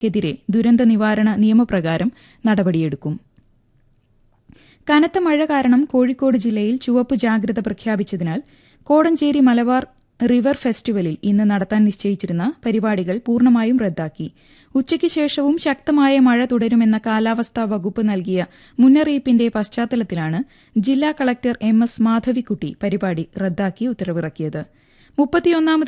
എതിരെ ദുരന്ത നിവാരണ നിയമപ്രകാരം നടപടിയെടുക്കും. കനത്ത മഴ കാരണം കോഴിക്കോട് ജില്ലയിൽ ചുവപ്പ് ജാഗ്രത പ്രഖ്യാപിച്ചതിനാൽ കോടഞ്ചേരി മലബാർ റിവർ ഫെസ്റ്റിവലിൽ ഇന്ന് നടത്താൻ നിശ്ചയിച്ചിരുന്ന പരിപാടികൾ പൂർണ്ണമായും റദ്ദാക്കി. ഉച്ചയ്ക്ക് ശേഷവും ശക്തമായ മഴ തുടരുമെന്ന കാലാവസ്ഥാ വകുപ്പ് നൽകിയ മുന്നറിയിപ്പിന്റെ പശ്ചാത്തലത്തിലാണ് ജില്ലാ കളക്ടർ MS മാധവിക്കുട്ടി പരിപാടി റദ്ദാക്കി ഉത്തരവിറക്കിയത്. 31